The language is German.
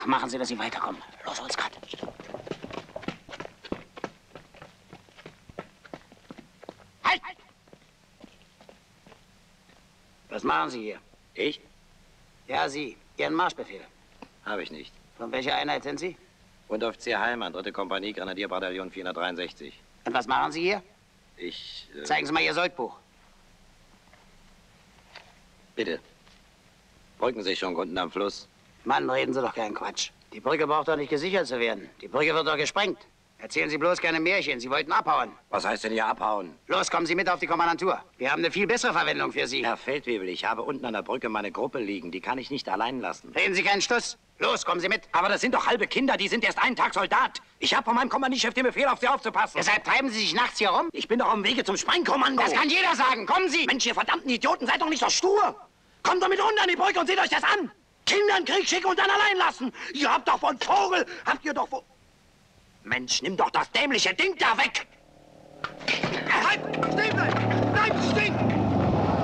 Machen Sie, dass Sie weiterkommen. Los, Holzkart. Halt! Was machen Sie hier? Ich? Ja, Sie. Ihren Marschbefehl. Habe ich nicht. Von welcher Einheit sind Sie? Unteroffizier Heilmann, 3. Kompanie, Grenadierbataillon 463. Und was machen Sie hier? Ich, Zeigen Sie mal Ihr Soldbuch. Bitte. Brückensicherung unten am Fluss. Mann, reden Sie doch keinen Quatsch. Die Brücke braucht doch nicht gesichert zu werden. Die Brücke wird doch gesprengt. Erzählen Sie bloß keine Märchen. Sie wollten abhauen. Was heißt denn hier abhauen? Los, kommen Sie mit auf die Kommandantur. Wir haben eine viel bessere Verwendung für Sie. Herr Feldwebel, ich habe unten an der Brücke meine Gruppe liegen. Die kann ich nicht allein lassen. Reden Sie keinen Stuss. Los, kommen Sie mit. Aber das sind doch halbe Kinder. Die sind erst einen Tag Soldat. Ich habe von meinem Kompaniechef den Befehl, auf sie aufzupassen. Deshalb treiben Sie sich nachts hier rum? Ich bin doch auf dem Wege zum Sprengkommando. Das kann jeder sagen. Kommen Sie. Mensch, ihr verdammten Idioten, seid doch nicht so stur. Kommt doch mit runter an die Brücke und seht euch das an. Kinder in den Krieg schicken und dann allein lassen. Ihr habt doch von Vogel, habt ihr doch von... Mensch, nimm doch das dämliche Ding da weg!